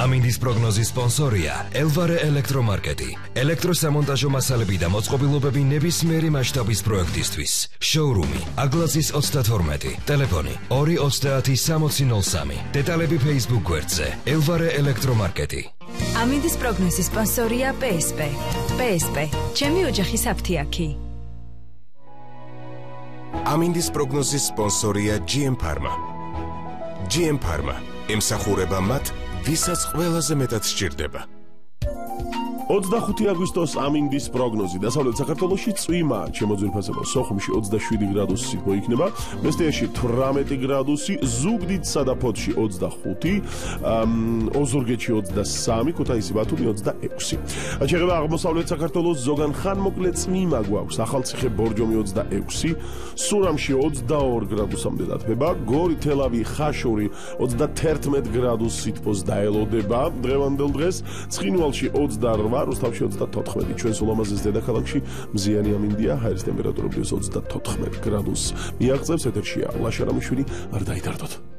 ამინდის პროგნოზის სპონსორია ელვარე ელექტრომარკეტი. ელექტროსამონტაჟო მასალები და მოწყობილობები ნებისმიერი მასშტაბის პროექტისთვის. შოურუმი აგლაზის 32, ტელეფონი 230-6003. დეტალები Facebook გვერდზე ელვარე ელექტრომარკეტი. ამინდის პროგნოზის სპონსორია PSP. PSP, ჩემი ოჯახის აფთიაქი. ამინდის პროგნოზის სპონსორია GM Pharma. GM Pharma ემსახურება მათ, ვისაც ყველაზე მეტად სჭირდება. 25 აგვისტოს ამინდის პროგნოზი. დასავლეთ საქართველოში წვიმა შემოძვირფასება სოხუმში 27 გრადუსი მოიქნება, მესტიაში 18 გრადუსი, ზუგდიდსა და ფოთში 25, ოზურგეთში 23, ქუთაისი ბათუმი 26. შეეხება აღმოსავლეთ საქართველოს ზოგან ხანმოკლე წვიმა გვაქვს, ახალციხე ბორჯომი 26, სურამში 22 გრადუსამდე დათბება, გორი თელავი ხაშური 31 გრადუსით დაელოდება დღევანდელ დღეს, ცხინვალში 28, რუსთავში 34, ჩვენს ულამაზეს დედაქალაქში მზიანი ამინდია, ჰაერის ტემპერატურა 24 გრადუსს მიაღწევს. ეთერშია ლაშა რამიშვილი, არ დაითარდოთ.